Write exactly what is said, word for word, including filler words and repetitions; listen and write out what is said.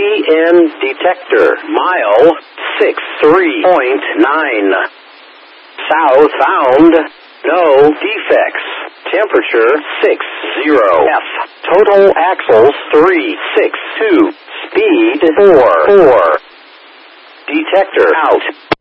N detector. Mile six three point nine. Southbound. No defects. Temperature six zero F. Total axles three six two. Speed four four. Detector out.